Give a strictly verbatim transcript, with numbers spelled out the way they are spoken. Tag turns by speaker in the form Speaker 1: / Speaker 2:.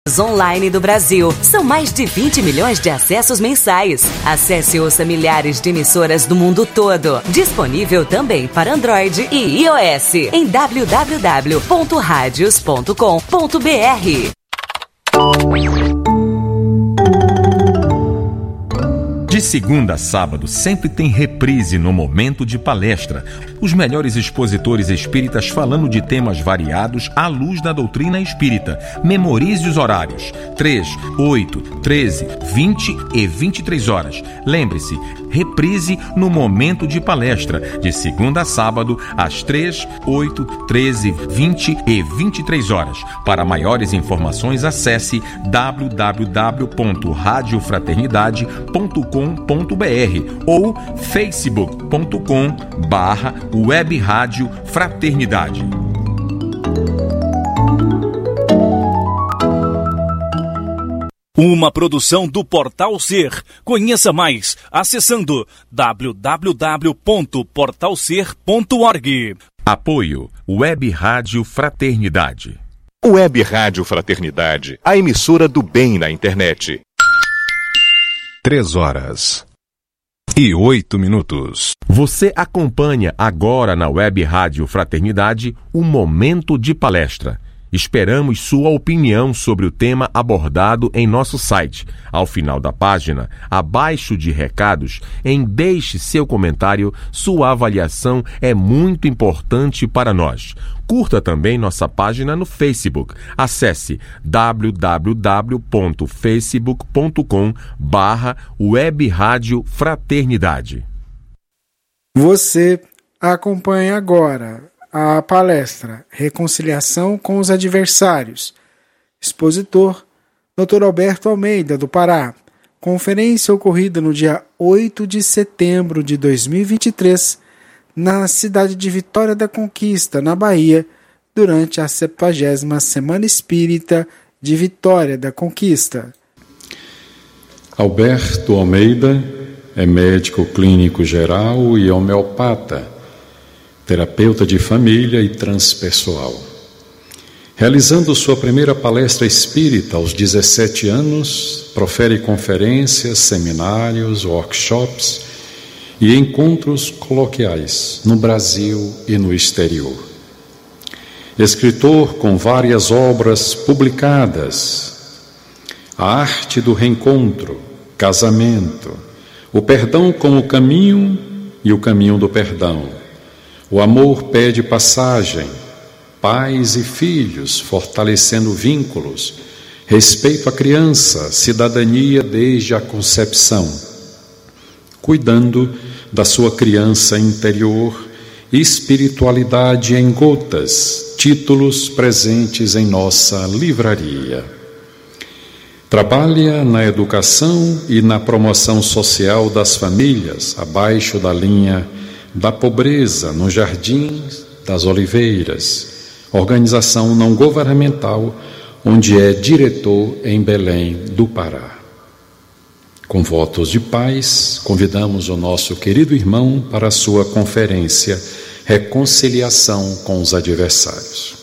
Speaker 1: online do Brasil. São mais de vinte milhões de acessos mensais. Acesse e ouça milhares de emissoras do mundo todo. Disponível também para Android e iOS em w w w ponto radios ponto com ponto b r.
Speaker 2: De segunda a sábado, sempre tem reprise no Momento de Palestra. Os melhores expositores espíritas falando de temas variados à luz da doutrina espírita. Memorize os horários: três, oito, treze, vinte e vinte e três horas. Lembre-se, reprise no Momento de Palestra, de segunda a sábado, às três, oito, treze, vinte e vinte e três horas. Para maiores informações, acesse w w w ponto rádio fraternidade ponto com ponto b r ou facebook ponto com barra web rádio fraternidade.
Speaker 3: Uma produção do Portal Ser. Conheça mais acessando w w w ponto portal ser ponto org.
Speaker 2: Apoio Web Rádio Fraternidade.
Speaker 4: Web Rádio Fraternidade, a emissora do bem na internet.
Speaker 5: Três horas e oito minutos.
Speaker 2: Você acompanha agora na Web Rádio Fraternidade o Momento de Palestra. Esperamos sua opinião sobre o tema abordado em nosso site. Ao final da página, abaixo de recados, em deixe seu comentário, sua avaliação é muito importante para nós. Curta também nossa página no Facebook. Acesse w w w ponto facebook ponto com barra web rádio fraternidade.
Speaker 6: Você acompanha agora a palestra Reconciliação com os Adversários. Expositor, doutor Alberto Almeida, do Pará. Conferência ocorrida no dia oito de setembro de dois mil e vinte e três, na cidade de Vitória da Conquista, na Bahia, durante a septuagésima Semana Espírita de Vitória da Conquista.
Speaker 7: Alberto Almeida é médico clínico geral e homeopata, terapeuta de família e transpessoal. Realizando sua primeira palestra espírita aos dezessete anos, profere conferências, seminários, workshops e encontros coloquiais no Brasil e no exterior. Escritor com várias obras publicadas: A Arte do Reencontro, Casamento, O Perdão como Caminho e o Caminho do Perdão, O Amor Pede Passagem, Pais e Filhos, Fortalecendo Vínculos, Respeito à Criança, Cidadania desde a Concepção, Cuidando da Sua Criança Interior, Espiritualidade em Gotas, títulos presentes em nossa livraria. Trabalha na educação e na promoção social das famílias, abaixo da linha da pobreza, no Jardim das Oliveiras, organização não governamental, onde é diretor em Belém do Pará. Com votos de paz, convidamos o nosso querido irmão para a sua conferência Reconciliação com os Adversários.